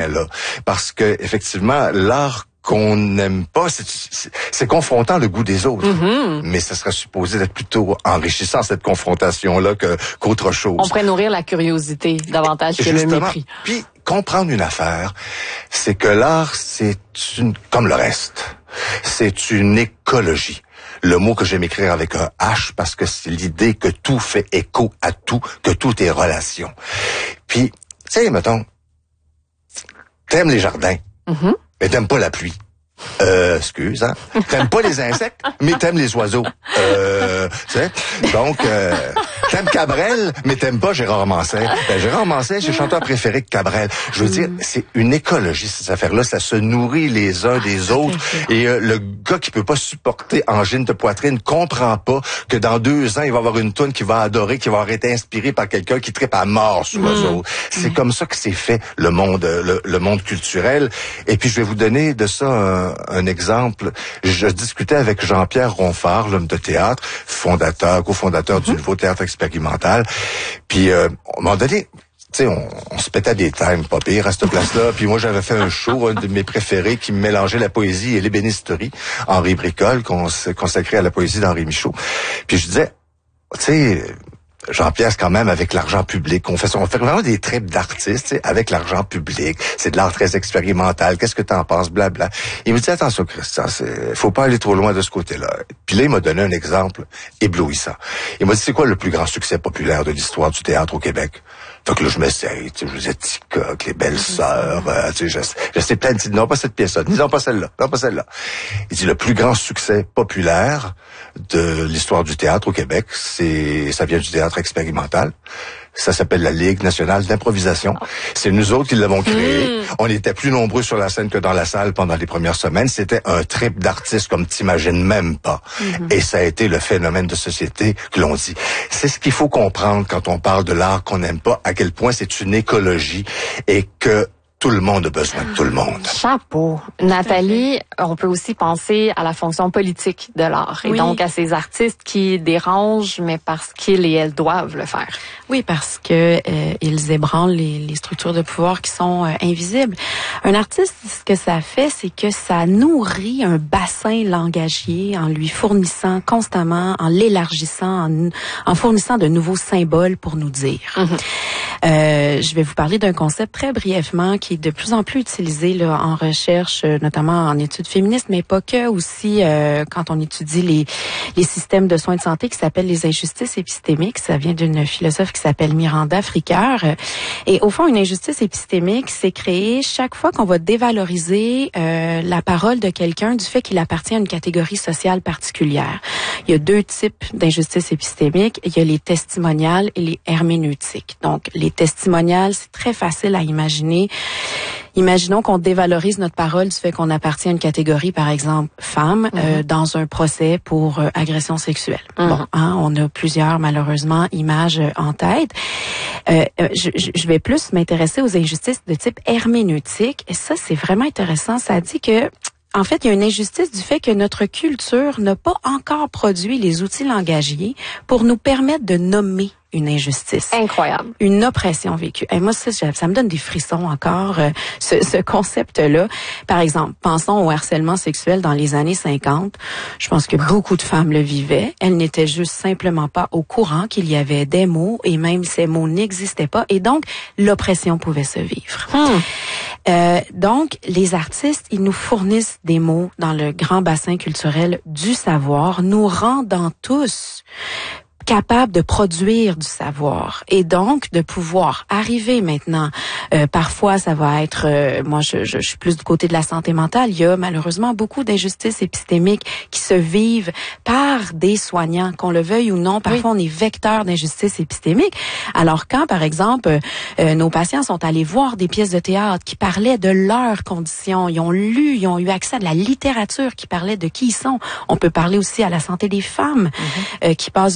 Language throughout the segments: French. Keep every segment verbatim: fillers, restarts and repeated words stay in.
point-là. Parce que, effectivement, l'art qu'on n'aime pas, c'est, c'est, c'est confrontant le goût des autres. Mm-hmm. Mais ça serait supposé d'être plutôt enrichissant, cette confrontation-là, que, qu'autre chose. On pourrait nourrir la curiosité davantage que Justement, le mépris. Puis, comprendre une affaire, c'est que l'art, c'est une, comme le reste, c'est une écologie. Le mot que j'aime écrire avec un H parce que c'est l'idée que tout fait écho à tout, que tout est relation. Puis, tu sais, mettons, t'aimes les jardins, mm-hmm. mais t'aimes pas la pluie. Euh, excuse, hein. T'aimes pas les insectes, mais t'aimes les oiseaux. Euh, tu sais. Donc, euh, t'aimes Cabrel, mais t'aimes pas Gérard Manset. Ben, Gérard Manset, c'est le chanteur préféré de Cabrel. Je veux mm. dire, c'est une écologie, cette affaire-là. Ça se nourrit les uns des autres. Et euh, le gars qui peut pas supporter angine de poitrine comprend pas que dans deux ans, il va avoir une toune qu'il va adorer, qui va avoir été inspirée par quelqu'un qui trippe à mort sur mm. eux autres. C'est mm. comme ça que c'est fait, le monde, le, le monde culturel. Et puis, je vais vous donner de ça un, un exemple. Je discutais avec Jean-Pierre Ronfard, l'homme de théâtre, fondateur, cofondateur mm-hmm. du Nouveau Théâtre Expérimental. Puis, euh, à un moment donné, tu sais, on, on se pétait des times, pas pire, à cette place-là. Puis moi, j'avais fait un show, un de mes préférés, qui mélangeait la poésie et l'ébénisterie. Henri Bricole, qu'on s'est consacré à la poésie d'Henri Michaud. Puis je disais, tu sais, Jean-Pierre, c'est quand même avec l'argent public. On fait, on fait vraiment des trips d'artistes, tu sais, avec l'argent public. C'est de l'art très expérimental. Qu'est-ce que t'en penses? Blabla. Il me dit, attention, Christian, c'est, faut pas aller trop loin de ce côté-là. Puis là, il m'a donné un exemple éblouissant. Il m'a dit, c'est quoi le plus grand succès populaire de l'histoire du théâtre au Québec? Fait que là, je m'essaye, tu sais, je vous ai Ticoc, les belles sœurs, euh, tu sais, je, je sais plein de titres. Non, pas cette pièce-là. Non, pas celle-là. Non, pas celle-là. Il dit, le plus grand succès populaire de l'histoire du théâtre au Québec, c'est, ça vient du théâtre expérimental. Ça s'appelle la Ligue nationale d'improvisation. C'est nous autres qui l'avons créé. Mmh. On était plus nombreux sur la scène que dans la salle pendant les premières semaines. C'était un trip d'artistes comme t'imagines même pas. Mmh. Et ça a été le phénomène de société que l'on dit. C'est ce qu'il faut comprendre quand on parle de l'art qu'on n'aime pas, à quel point c'est une écologie et que tout le monde a besoin de tout le monde. Chapeau. Nathalie, on peut aussi penser à la fonction politique de l'art et oui. donc à ces artistes qui dérangent, mais parce qu'ils et elles doivent le faire. Oui, parce que euh, ils ébranlent les, les structures de pouvoir qui sont euh, invisibles. Un artiste, ce que ça fait, c'est que ça nourrit un bassin langagier en lui fournissant constamment, en l'élargissant, en, en fournissant de nouveaux symboles pour nous dire. Mm-hmm. Euh, je vais vous parler d'un concept très brièvement qui est de plus en plus utilisé là, en recherche, notamment en études féministes, mais pas que, aussi euh, quand on étudie les, les systèmes de soins de santé, qui s'appellent les injustices épistémiques. Ça vient d'une philosophe qui s'appelle Miranda Fricker. Et au fond, une injustice épistémique, c'est créer chaque fois qu'on va dévaloriser euh, la parole de quelqu'un du fait qu'il appartient à une catégorie sociale particulière. Il y a deux types d'injustices épistémiques. Il y a les testimoniales et les herméneutiques. Donc, les testimoniales, c'est très facile à imaginer. Imaginons qu'on dévalorise notre parole du fait qu'on appartient à une catégorie, par exemple, femme, mm-hmm. euh, dans un procès pour euh, agression sexuelle. Mm-hmm. Bon, hein, on a plusieurs, malheureusement, images euh, en tête. Euh, je, je vais plus m'intéresser aux injustices de type herméneutique. Et ça, c'est vraiment intéressant. Ça dit que en fait, il y a une injustice du fait que notre culture n'a pas encore produit les outils langagiers pour nous permettre de nommer une injustice. Incroyable. Une oppression vécue. Et moi, ça, ça me donne des frissons encore, euh, ce, ce concept-là. Par exemple, pensons au harcèlement sexuel dans les années cinquante. Je pense que beaucoup de femmes le vivaient. Elles n'étaient juste simplement pas au courant qu'il y avait des mots, et même ces mots n'existaient pas. Et donc, l'oppression pouvait se vivre. Hmm. Euh, donc, les artistes, ils nous fournissent des mots dans le grand bassin culturel du savoir, nous rendant tous capable de produire du savoir et donc de pouvoir arriver maintenant. Euh, parfois, ça va être, euh, moi je, je, je suis plus du côté de la santé mentale, il y a malheureusement beaucoup d'injustices épistémiques qui se vivent par des soignants, qu'on le veuille ou non. Parfois, oui. on est vecteur d'injustices épistémiques. Alors quand, par exemple, euh, nos patients sont allés voir des pièces de théâtre qui parlaient de leurs conditions, ils ont lu, ils ont eu accès à de la littérature qui parlait de qui ils sont. On peut parler aussi à la santé des femmes, mm-hmm. euh, qui passe beaucoup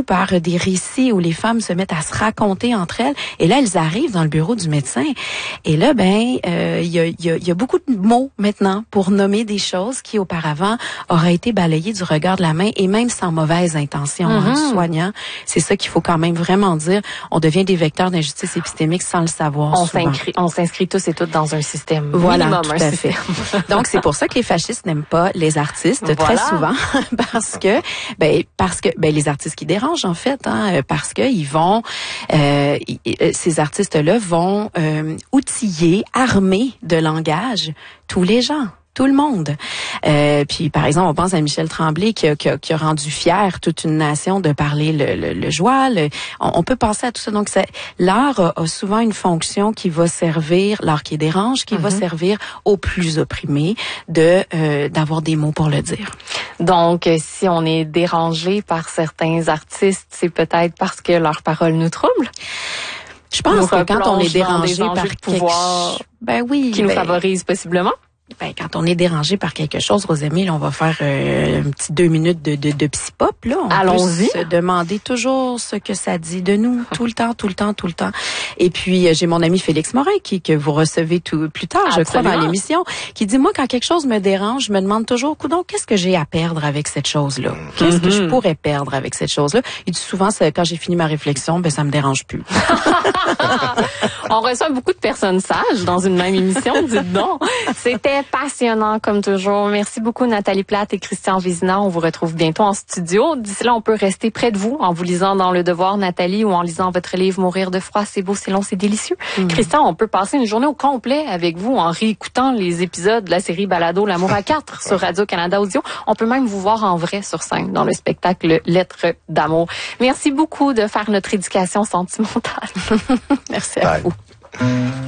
par des récits où les femmes se mettent à se raconter entre elles. Et là, elles arrivent dans le bureau du médecin. Et là, ben, euh, il y a, y a, y a beaucoup de mots maintenant pour nommer des choses qui auparavant auraient été balayées du regard de la main et même sans mauvaise intention, mm-hmm. hein, soignant. C'est ça qu'il faut quand même vraiment dire. On devient des vecteurs d'injustice épistémique sans le savoir. On s'inscrit, on s'inscrit tous et toutes dans un système. Voilà, minimum, tout un à système. fait. Donc c'est pour ça que les fascistes n'aiment pas les artistes voilà. très souvent, parce que ben parce que ben les artistes qui dérangent en fait, hein, parce que ils vont euh, ces artistes-là vont euh, outiller, armer de langage tous les gens. Tout le monde. Euh, puis, par exemple, on pense à Michel Tremblay qui a, qui a, qui a rendu fier toute une nation de parler le, le, le joie. Le, on, on peut penser à tout ça. Donc, ça, l'art a, a souvent une fonction qui va servir, l'art qui dérange, qui mm-hmm. va servir aux plus opprimés de euh, d'avoir des mots pour le dire. Donc, si on est dérangé par certains artistes, c'est peut-être parce que leurs paroles nous troublent. Je pense que quand on est dérangé par quelque chose, ben oui, qui ben, nous favorise possiblement. Ben, quand on est dérangé par quelque chose, Rosemille, on va faire euh, un petit deux minutes de, de, de psy-pop, là. On Allons-y. peut se demander toujours ce que ça dit de nous, tout le temps, tout le temps, tout le temps. Et puis, j'ai mon ami Félix Morin, qui que vous recevez tout plus tard, Absolument. je crois, dans l'émission, qui dit, moi, quand quelque chose me dérange, je me demande toujours, coudonc, qu'est-ce que j'ai à perdre avec cette chose-là? Qu'est-ce mm-hmm. que je pourrais perdre avec cette chose-là? Il dit souvent, quand j'ai fini ma réflexion, ben, ça me dérange plus. On reçoit beaucoup de personnes sages dans une même émission, dites donc. C'était passionnant comme toujours. Merci beaucoup Nathalie Plate et Christian Vézina. On vous retrouve bientôt en studio. D'ici là, on peut rester près de vous en vous lisant dans Le Devoir, Nathalie, ou en lisant votre livre Mourir de froid, c'est beau, c'est long, c'est délicieux. Mmh. Christian, on peut passer une journée au complet avec vous en réécoutant les épisodes de la série Balado L'amour à quatre sur Radio-Canada Audio. On peut même vous voir en vrai sur scène dans le spectacle Lettres d'amour. Merci beaucoup de faire notre éducation sentimentale. Merci à vous.